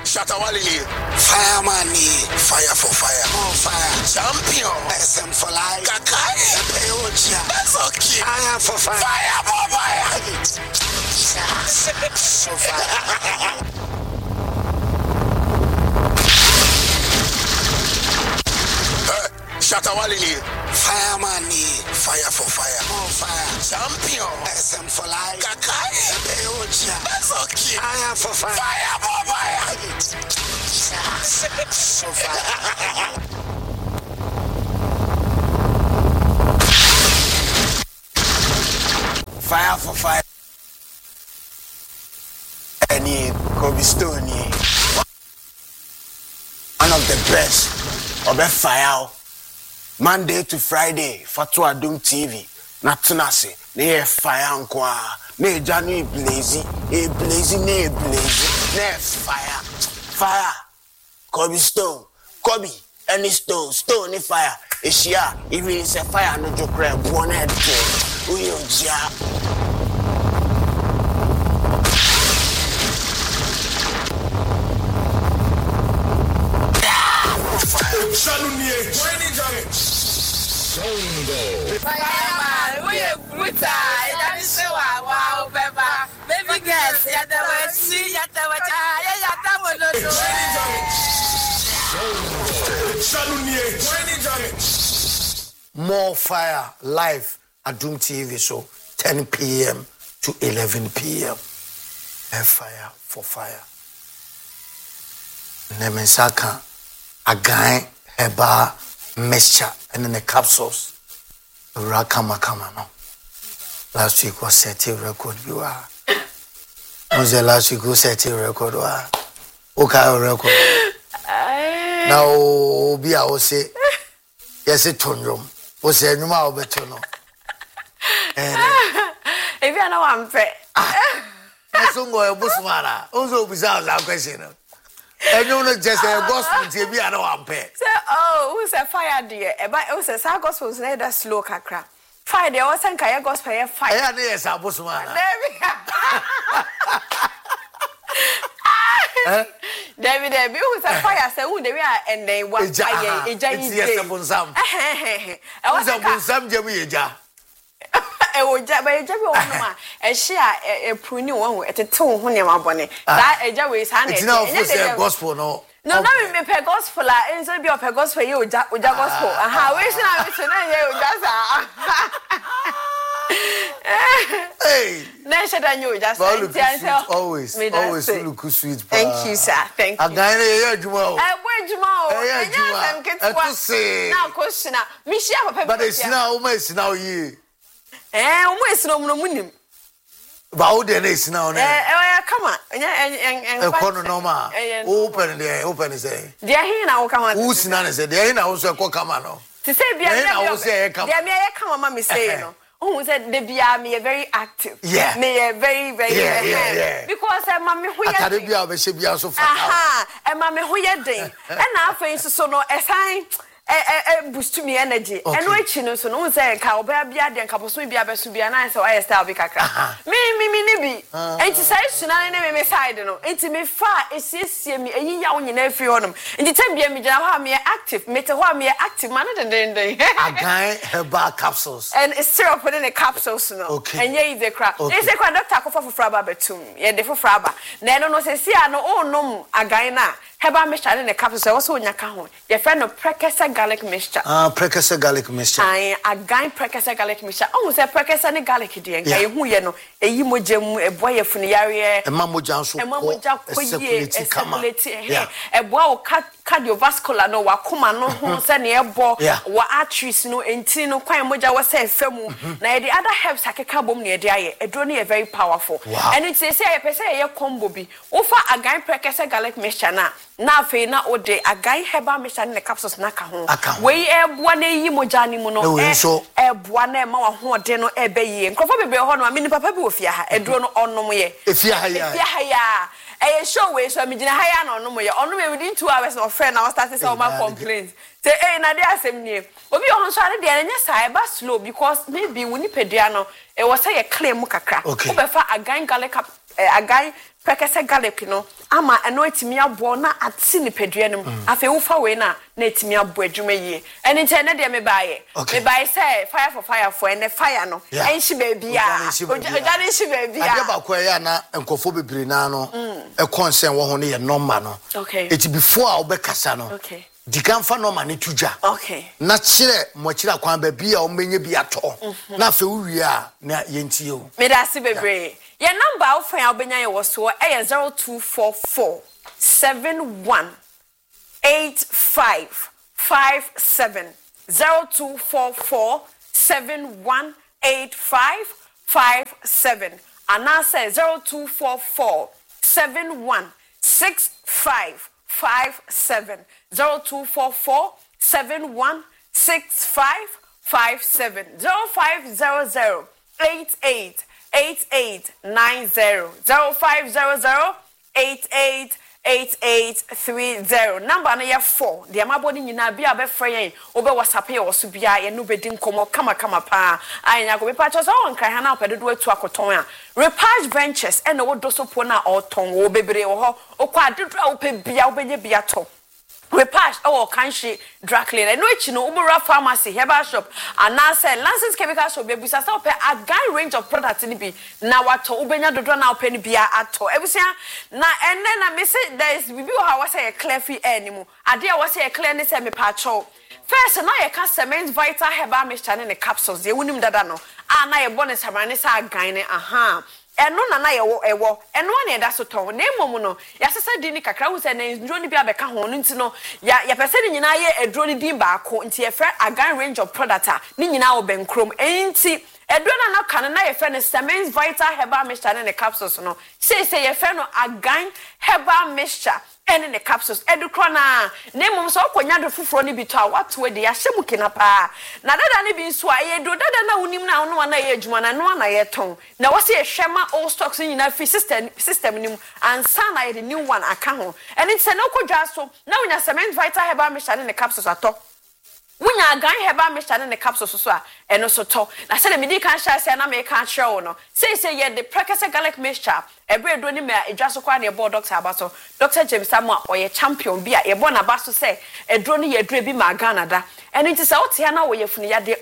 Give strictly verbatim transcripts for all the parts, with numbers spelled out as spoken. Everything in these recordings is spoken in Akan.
Shatawali, fireman, fire for fire, more fire, champion, S M for life, Kakai, Peocha, that's okay, fire for fire, fire for fire, so fire. Shatawali, fireman, fire for fire, more fire, champion, S M for life, Kakai, Peocha, that's okay, fire for fire, fire for fire, so fire. Fire for fire. Any Kobe Stone, one of the best of the fire. Monday to Friday, Fatwa Doom T V. Natunase, ne fire nkwa, ne Johnny Blazy, e Blazy, ne Blazy, ne fire, fire. Kobe Stone, Kobe, any stone, stone, ne fire. Eshia, even it's a fire, no joke, one head, we on ja. Fireman, we are brutal. That is so wow, Pepper. Baby girls, yet the word see, yet the word I, more fire live at Doom T V show, ten p m to eleven p m Fire for fire. Nemensaka, a guy, heba, mixture, and then the capsules. Rakama kama no. Last week was set a record. You are. Was the last week was set a record? Okay, record. Now, be I will say, yes, it turned room. Was there no more better no? If you know I'm fair. I don't go a busmana. Also, without that question. And you know, just a gospel to be a no one pay. Oh, who's a fire dear? But it was a gospel's laid a slow crack. Fire, there was a kaya gospel fire. Yes, I was man. David, there was a fire, so they were and they were a giant. Yes, upon some. I was upon some Jamaica. I would jab by a jabby and share a pruny one at a two honey bonnet. That a jabby is handy. It's now for gospel, no. No, no, me pay gospel, and so be a pay gospel you with gospel. And how is I Hey, Nasha, I knew just always, always look sweet. Thank you, sir. Thank you. I'm going to Jamal. I went Jamal. I say now, question, Michelle, but it's now almost now ye. Eh, almost no moon. Bow the nation now. Eh, come on, and corner no ma. Open there, open is a. Dear, he now come on. Who's none is a day now, so come on. To say, be I was say, come on, mammy say, who said the be me very active. Yeah, me very, very, yeah, yeah, yeah. Because I'm mammy who you be able to be also for. Aha, and mammy who you day. And now, for instance, so no, a sign. Eh, boost to me energy. And which you know, so no say, Cow Bear Biad and Caposu be able to be a nice or I style Bicaka. Me, me, me, me, and she says, I never miss I don't know. It's me far, it's yes, me, a young in every autumn. And the time me, how me active, make a while me active man than then. A guy, her bar capsules. And it's still putting a capsules, no. Okay. And ye the crap. They say, quite doctor for Fraba betum, ye de for Fraba. Then no say, see, I know, oh, no, a guy now. Heba mixture in a capsule also in your account. Your friend of precursor garlic mixture. Ah, precursor garlic mixture. I a guy precursor garlic mixture. Oh, say precursor garlic dear. Yeah, who you know, a yimojam, a boy of Funiaria, a mammo janso, a mammo jack, a boy cardiovascular no wakuma no ho say na ebo wa arteries no enti no kwan moja wa say femu na the other herbs akeka bom na e dey aye edro na very powerful and it say say e pese e combo bi ofa agan prekese garlic mixture na na fe na ode agan herbal mixture na capsules na ka ho we eboa na yi moja ni mu no eboa na ma wa ho ode no e be yi nkofo bebe ho no amini papa bi ofia ha edro no onom ye efia ha ya efia ha ya eh show we so me gina higher na onom ye onom e within two hours no friend na start say o ma complaints say eh na dey asem nie obi o so ade dey anya sai ba slow because maybe we nipadua no e wo say ye claim kakra o be fa agan garlic agan prekese garlic no ama eno etimi abo na ati ni pedua no afi wo fa we na na etimi abo adwuma yie eni nche ne de me baaye me baaye say fire for fire for ene fire no enhye baabia ojane enhye baabia ade ba ko ya na enkofo bebre na no e concern wo ho ne ye normal no eti before a obekasa no okay dikanfa normal ne tuja okay na kire mo kire akwan ba bia o menye bia to na afi wo wi a na yentie o me da se bebre ye number of fan obenya ye wo so e zero two four four seven one eight five five seven zero two four four seven one eight five five seven and now say zero two four four seven one six five five seven zero two four four seven one six five five seven zero five zero zero eight eight eight eight nine zero zero five zero zero eight eight eight eight three zero number na ya four the amabodi nyina bia be frɛ obe WhatsApp ye wo so bia ye no bedi nkomo kama kama pa anya go be pa cho so won kan ha na opedodo atu akoton a Repage Ventures e na wo do so po na oton wo bebre wo ho okwa adedo a wo pe bia wo benye bia to Repage oh kanshi drug cleaner no echi no ubura pharmacy herbal shop and now say Lance's chemical shop be busa say ope a guy range of products ni bi na wato ubenya dodo na ope ni bia ato ebusia na enne na me say there is bibi how say a clear free air ni mu ade a say a clear ni say me pa cho first na ye ka cement vital herbal mixture ni capsules ye wunim dada no a na ye bonus hamane say gan ni aha eno na na yewo ewo eno na eda so ton na emom no ya sesa di ni kakra hu se na ndro ni bia beka ho no nti no ya ya pese ni nyina ye edro ni din ba ko nti ye fre agan range of product a ni nyina wo benkrom enti edro na na kan na ye fre ne cement vital herbal mixture ne capsules no say say ye fre no agan herbal mixture ene ne capsules edukro na na emom so konya do fufuro ni bi to a wato e de ya hyemu kina pa na dada ni bi nso a ye do dada na unim na no na ye adwuma na no na ye ton na wose ye hwema all stocks ni na free system system nim ansa na ye the new one aka ho ene se na kodwa so na unya cement vital herbal mixture ne capsules ato Wunya agan herbal mixture ne capsules so a eno so to na se na medi kan sha se na me kan hwe no say say ye the precise garlic mixture every do ni me edwa so kwa na ye board doctor abaso Doctor James Samuel or ye champion bi a ye born abaso say edro ni ye dre bi ma Ghana da eno nti se wo te na wo ye funu ya de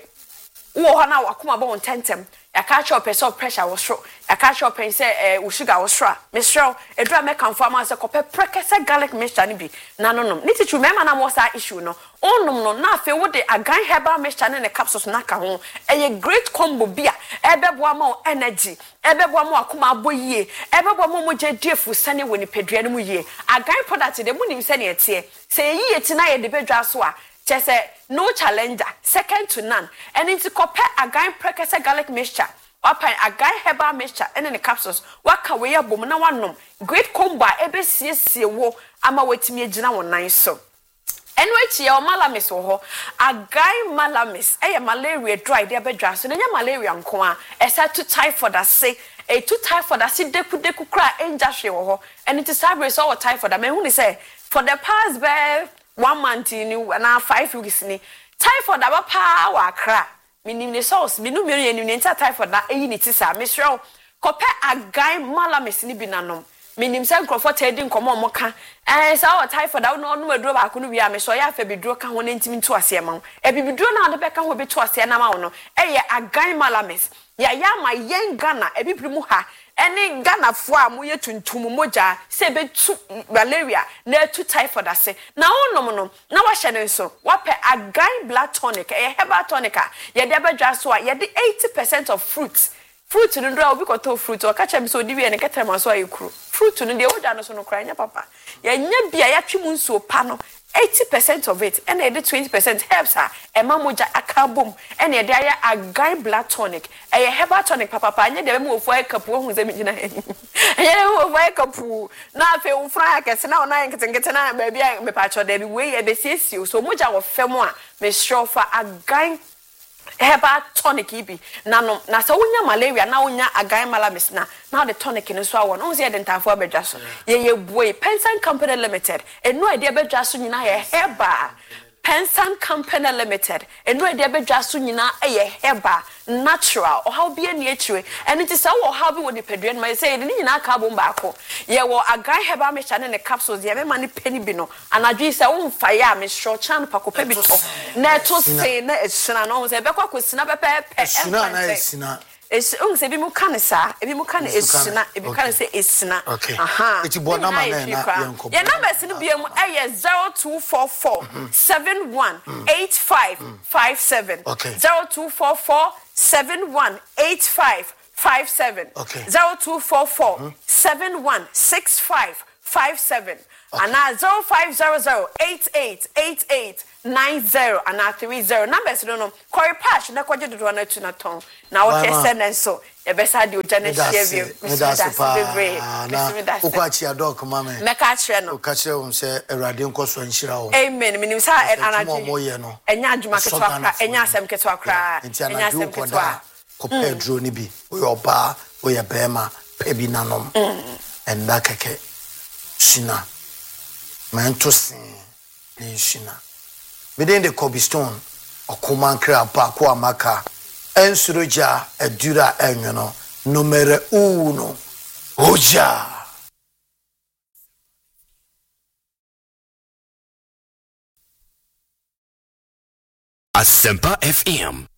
wo ho na wakoma ba won tentem ya ka cha pressure pressure wo sro ya ka cha pen say eh wo sugar wo sro me sro edra me kan fama say kope precise garlic mixture ni bi na no no ni tichu me ma na mo sa issue no onum no na fe wo de agan herbal mixture ne capsules na ka ho eye great combo bia ebeboa ma energy ebeboa ma akoma aboyie ebeboa ma mo jediefu sane woni pedua no mu yie agan product de mu nim sane etie say yie ti na ye de bedwa so a chese no challenger second to none and into copper agan precise garlic mixture Wapan agan herbal mixture and the capsules waka we abom na wanom great combo ebe siesie wo ama wetimi agina won nan so enwechi ya malamis wo ho agan malamis eye malaria dry de bedwa so nya malaria nko a esa to typhoid ase e to typhoid ase deku deku kra enja hwe wo ho and it is sabre so typhoid me hu ni say for the past be one month ni na five weeks ni typhoid aba pa wa kra minim ne sauce minu mi ye ni nta typhoid na eyi ni ti sa me hwe kope agan malamis ni bi nanom minim se nkrofo tedi nkomo omoka eh sa o typhoid da no no aduro ba ko no wi a me so ya fa biduro ka ho na ntimi nto ase ma e bibiduro na ade be ka ho be to ase na ma wo no e ye agan malamis ya ya ma yen Ghana e bibiri mu ha ene Ghana fo a mo ye tuntum moja se be tu malaria na tu typhoid ase na onom no na wa hye ne so wa pe agan blood tonic e herbal tonic ye de abadwa so a ye de eighty percent of fruits fruit no do obi koto fruit o ka cha mi so di wi ne ketrema so ayekuru fruit no de oda no so no kra nya papa ya nya bia ya twemu nsuo pa no eighty percent of it and e de twenty percent herbs a e ma moja akabom and e de aya agan blood tonic e herbal tonic papa pa nya de be mo ofo akapu ohun ze mi gina e nya mo ofo akapu na afi ufran akese na ona nketengete na ba bia me pa cho de bi we e be siesie so moja wo fem a me sure for agan herbal tonic ibi na no na so wonya malaria na wonya agan malamis na now the tonic no so awon on say the ntafo abedwa so ye ye boy Pensan Company Limited eno ide abedwa so nyina ye herbal Pensan Company Limited and where they be just nyina eye heba natural or how be a nature and it is how how be what the pedrian may say ni nyina ka bom baako ye wo agan heba me chane ne capsules ye me mani penny bi no and adwi say won fire me short chan pakope bi to na to say na esina no say be kwa kwesina pepe esina na esina es un se bi mu kan sa e bi mu kan esina e bi kan say esina aha eti bo na ma na na yenko ye number sin bi am e zero two four four seven one eight five five seven zero two four four seven one eight five five seven zero two four four seven one six five five seven and now zero five zero zero eight eight eight eight nine zero and now three zero numbers don't know Corey Patch na kwaje do na tu na ton na o ke send so e be sa di o jane share view that's na ukwachi adok mama me ka kire no o ka kire won se Awurade nkoso nhira wo amen minim sa anaji mo ye no enya adwuma keto akra enya asem keto akra enya asem keto akra ko pedro ni bi o yo ba o ye bema pe bi nanom en na keke shina mento sin ni shina within the cobblestone okuman kra pa ko amaka ensuroja edura enyono numero uno oja Asempa F M